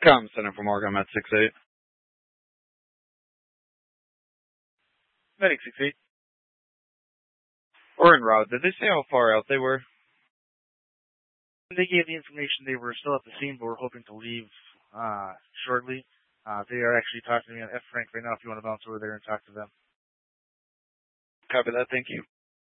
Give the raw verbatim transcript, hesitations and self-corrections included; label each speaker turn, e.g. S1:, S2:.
S1: Com Center for Morgan, at six eight.
S2: Medic six eight.
S1: Or en route. Did they say how far out they were?
S2: They gave the information they were still at the scene, but were hoping to leave uh, shortly. Uh, they are actually talking to me on F Frank right now if you want to bounce over there and talk to them.
S1: Copy that. Thank you.